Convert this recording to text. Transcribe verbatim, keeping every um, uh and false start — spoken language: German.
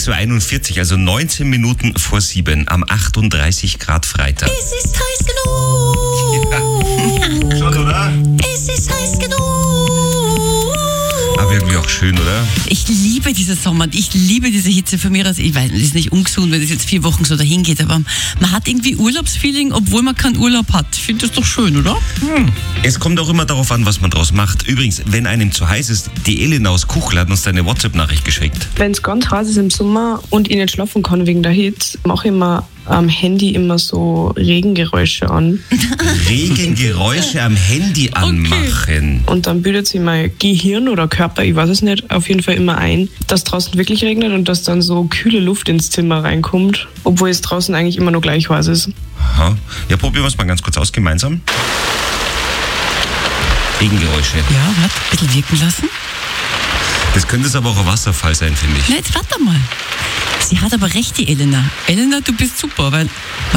sechs Uhr einundvierzig, also neunzehn Minuten vor sieben, am achtunddreißig Grad Freitag. Es ist heiß genug. Ja. Schon, oder? Es ist heiß genug. Aber irgendwie auch schön, oder? Ich liebe diese Sommer, ich liebe diese Hitze von mir aus. Ich weiß, es ist nicht ungesund, wenn es jetzt vier Wochen so dahin geht, aber man hat irgendwie Urlaubsfeeling, obwohl man keinen Urlaub hat. Ich finde das doch schön, oder? Hm. Es kommt auch immer darauf an, was man draus macht. Übrigens, wenn einem zu heiß ist, die Elena aus Kuchel hat uns eine WhatsApp-Nachricht geschickt. Wenn es ganz heiß ist im Sommer und ich nicht schlafen kann wegen der Hitze, mache ich mir am Handy immer so Regengeräusche an. Regengeräusche am Handy anmachen. Und dann bildet sich mein Gehirn oder Körper, ich weiß es nicht, auf jeden Fall immer ein, dass draußen wirklich regnet und dass dann so kühle Luft ins Zimmer reinkommt, obwohl es draußen eigentlich immer nur gleich heiß ist. Aha. Ja, probieren wir es mal ganz kurz aus gemeinsam. Regengeräusche. Ja, warte, ein bisschen wirken lassen. Das könnte es aber auch ein Wasserfall sein, finde ich. Na, jetzt warte mal. Sie hat aber recht, die Elena. Elena, du bist super, weil